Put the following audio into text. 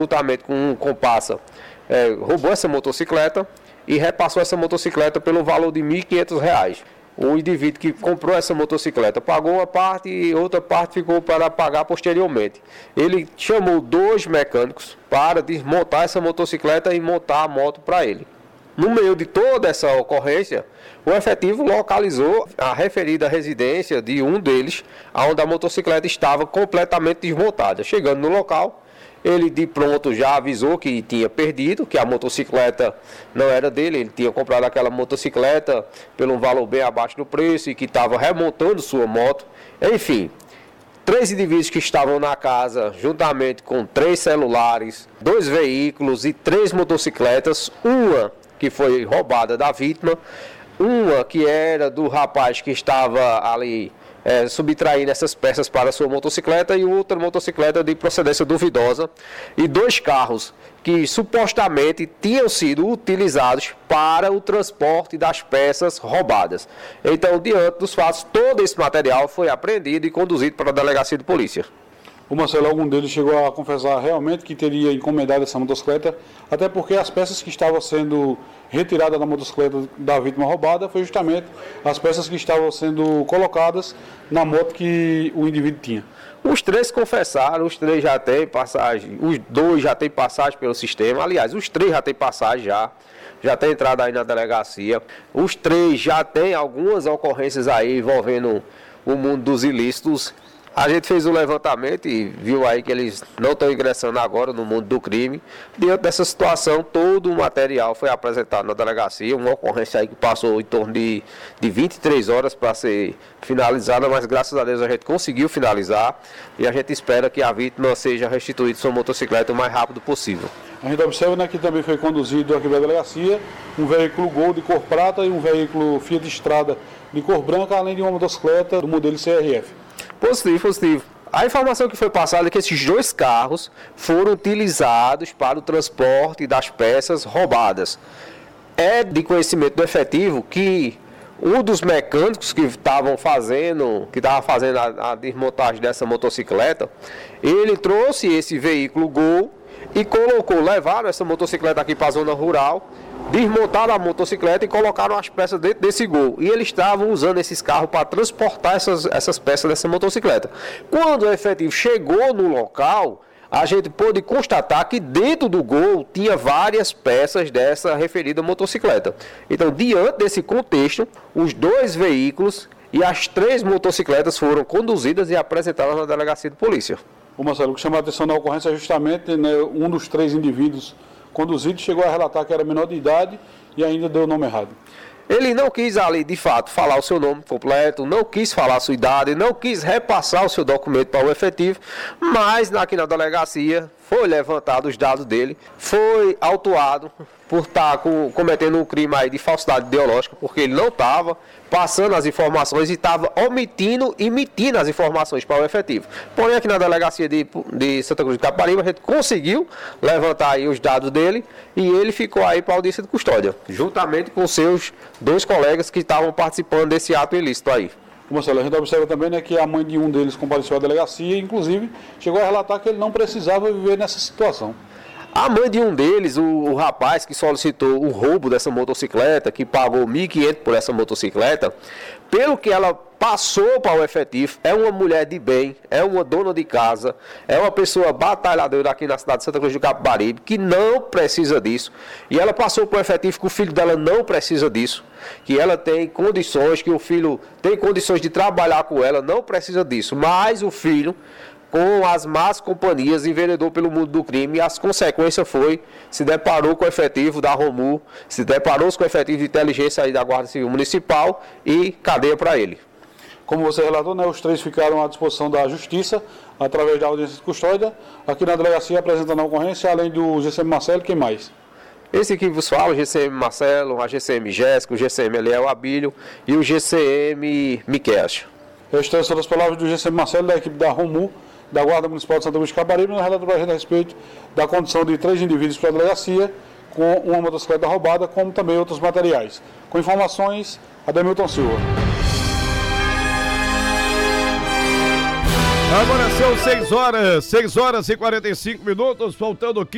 juntamente com um comparsa, roubou essa motocicleta e repassou essa motocicleta pelo valor de R$ 1.500. O indivíduo que comprou essa motocicleta pagou uma parte e outra parte ficou para pagar posteriormente. Ele chamou 2 mecânicos para desmontar essa motocicleta e montar a moto para ele. No meio de toda essa ocorrência, o efetivo localizou a referida residência de um deles, onde a motocicleta estava completamente desmontada. Chegando no local, ele de pronto já avisou que tinha perdido, que a motocicleta não era dele, ele tinha comprado aquela motocicleta pelo um valor bem abaixo do preço e que estava remontando sua moto. Enfim, 3 indivíduos que estavam na casa, juntamente com 3 celulares, 2 veículos e 3 motocicletas, uma que foi roubada da vítima, uma que era do rapaz que estava ali subtraindo essas peças para a sua motocicleta e outra motocicleta de procedência duvidosa e 2 carros que supostamente tinham sido utilizados para o transporte das peças roubadas. Então, diante dos fatos, todo esse material foi apreendido e conduzido para a delegacia de polícia. O Marcelo, algum deles chegou a confessar realmente que teria encomendado essa motocicleta, até porque as peças que estavam sendo retiradas da motocicleta da vítima roubada foi justamente as peças que estavam sendo colocadas na moto que o indivíduo tinha. Os 3 confessaram, os 3 já têm passagem, os 2 já têm passagem pelo sistema, aliás, os 3 já têm passagem já tem entrado aí na delegacia, os 3 já têm algumas ocorrências aí envolvendo o mundo dos ilícitos. A gente fez o levantamento e viu aí que eles não estão ingressando agora no mundo do crime. Diante dessa situação, todo o material foi apresentado na delegacia, uma ocorrência aí que passou em torno de 23 horas para ser finalizada, mas graças a Deus a gente conseguiu finalizar e a gente espera que a vítima seja restituída sua motocicleta o mais rápido possível. A gente observa, né, que também foi conduzido aqui da delegacia um veículo Gol de cor prata e um veículo Fiat Strada de cor branca, além de uma motocicleta do modelo CRF. Positivo. A informação que foi passada é que esses 2 carros foram utilizados para o transporte das peças roubadas. É de conhecimento do efetivo que um dos mecânicos que estava fazendo a desmontagem dessa motocicleta, ele trouxe esse veículo Gol e levaram essa motocicleta aqui para a zona rural, desmontaram a motocicleta e colocaram as peças dentro desse Gol. E eles estavam usando esses carros para transportar essas peças dessa motocicleta. Quando o efetivo chegou no local, a gente pôde constatar que dentro do Gol tinha várias peças dessa referida motocicleta. Então, diante desse contexto, os 2 veículos e as 3 motocicletas foram conduzidas e apresentadas na delegacia de polícia. O Marcelo, o que chamou a atenção na ocorrência é justamente, né, um dos 3 indivíduos conduzidos chegou a relatar que era menor de idade e ainda deu o nome errado. Ele não quis ali, de fato, falar o seu nome completo, não quis falar a sua idade, não quis repassar o seu documento para o efetivo, mas aqui na delegacia foi levantado os dados dele, foi autuado por estar cometendo um crime aí de falsidade ideológica, porque ele não estava passando as informações e estava emitindo as informações para o efetivo. Porém, aqui na delegacia de Santa Cruz de Capibaribe, a gente conseguiu levantar aí os dados dele e ele ficou aí para a audiência de custódia, juntamente com seus 2 colegas que estavam participando desse ato ilícito aí. Marcelo, a gente observa também, né, que a mãe de um deles compareceu à delegacia e, inclusive, chegou a relatar que ele não precisava viver nessa situação. A mãe de um deles, o rapaz que solicitou o roubo dessa motocicleta, que pagou R$ 1.500 por essa motocicleta, pelo que ela passou para o efetivo, é uma mulher de bem, é uma dona de casa, é uma pessoa batalhadora aqui na cidade de Santa Cruz do Capibaribe, que não precisa disso. E ela passou para o efetivo que o filho dela não precisa disso, que ela tem condições, que o filho tem condições de trabalhar com ela, não precisa disso. Mas o filho, com as más companhias, enveredou pelo mundo do crime e as consequências se deparou com o efetivo da ROMU, se deparou com o efetivo de inteligência aí da Guarda Civil Municipal e cadeia para ele. Como você relatou, né, os 3 ficaram à disposição da Justiça, através da audiência de custódia, aqui na delegacia apresentando a ocorrência, além do GCM Marcelo, quem mais? Esse que vos fala, o GCM Marcelo, a GCM Jéssica, o GCM Eliel Abílio e o GCM Miqueias. Estas são as palavras do GCM Marcelo, da equipe da ROMU, da Guarda Municipal de Santa Cruz de Capibaribe, no relato para a gente a respeito da condução de 3 indivíduos para a delegacia, com uma motocicleta roubada, como também outros materiais. Com informações, Ademilton Silva. Agora são 6 horas e 45 minutos, faltando 15.